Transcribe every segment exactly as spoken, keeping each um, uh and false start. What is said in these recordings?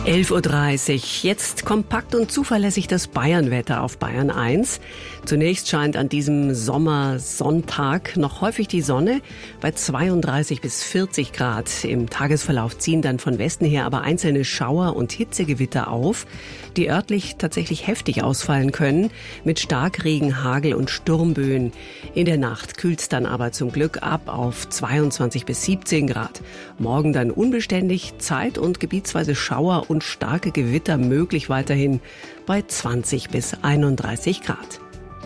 elf Uhr dreißig. Jetzt kompakt und zuverlässig das Bayernwetter auf Bayern eins. Zunächst scheint an diesem Sommersonntag noch häufig die Sonne bei zweiunddreißig bis vierzig Grad. Im Tagesverlauf ziehen dann von Westen her aber einzelne Schauer und Hitzegewitter auf, die örtlich tatsächlich heftig ausfallen können, mit Starkregen, Hagel und Sturmböen. In der Nacht kühlt es dann aber zum Glück ab auf zweiundzwanzig bis siebzehn Grad. Morgen dann unbeständig, zeit- und gebietsweise Schauer und starke Gewitter möglich weiterhin bei zwanzig bis einunddreißig Grad.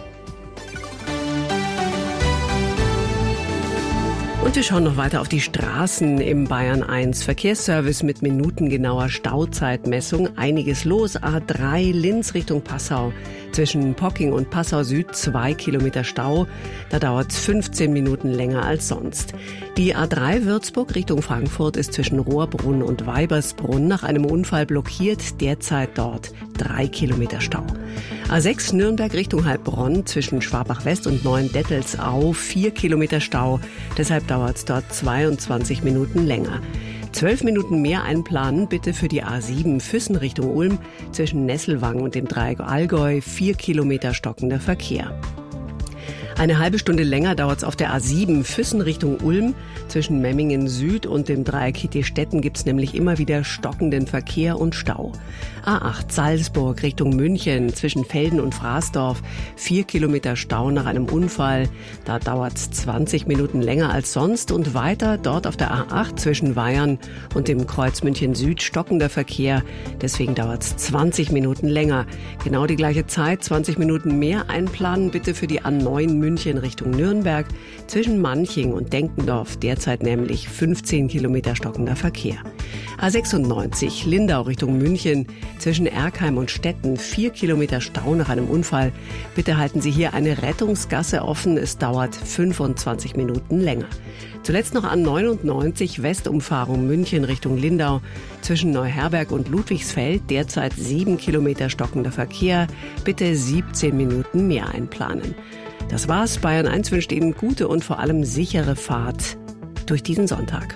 Und wir schauen noch weiter auf die Straßen im Bayern eins. Verkehrsservice mit minutengenauer Stauzeitmessung. Einiges los. A drei Linz Richtung Passau. Zwischen Pocking und Passau Süd zwei Kilometer Stau. Da dauert es fünfzehn Minuten länger als sonst. Die A drei Würzburg Richtung Frankfurt ist zwischen Rohrbrunn und Weibersbrunn nach einem Unfall blockiert. Derzeit dort drei Kilometer Stau. A sechs Nürnberg Richtung Heilbronn zwischen Schwabach-West und Neuendettelsau vier Kilometer Stau. Deshalb dauert es dort zweiundzwanzig Minuten länger. Zwölf Minuten mehr einplanen bitte für die A sieben Füssen Richtung Ulm zwischen Nesselwang und dem Dreieck Allgäu, vier Kilometer stockender Verkehr. Eine halbe Stunde länger dauert es auf der A sieben Füssen Richtung Ulm. Zwischen Memmingen Süd und dem Dreieck Hittestetten gibt es nämlich immer wieder stockenden Verkehr und Stau. A acht Salzburg Richtung München zwischen Velden und Fraßdorf. Vier Kilometer Stau nach einem Unfall. Da dauert es zwanzig Minuten länger als sonst. Und weiter dort auf der A acht zwischen Weyern und dem Kreuz München Süd stockender Verkehr. Deswegen dauert es zwanzig Minuten länger. Genau die gleiche Zeit, zwanzig Minuten mehr einplanen bitte für die A neun München Richtung Nürnberg. Zwischen Manching und Denkendorf derzeit nämlich fünfzehn Kilometer stockender Verkehr. A sechsundneunzig Lindau Richtung München zwischen Erkheim und Stetten vier Kilometer Stau nach einem Unfall. Bitte halten Sie hier eine Rettungsgasse offen. Es dauert fünfundzwanzig Minuten länger. Zuletzt noch A neunundneunzig Westumfahrung München Richtung Lindau zwischen Neuherberg und Ludwigsfeld. Derzeit sieben Kilometer stockender Verkehr. Bitte siebzehn Minuten mehr einplanen. Das war's. Bayern eins wünscht Ihnen gute und vor allem sichere Fahrt durch diesen Sonntag.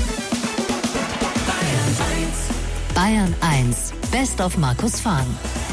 Bayern eins, Best of Markus Fahn.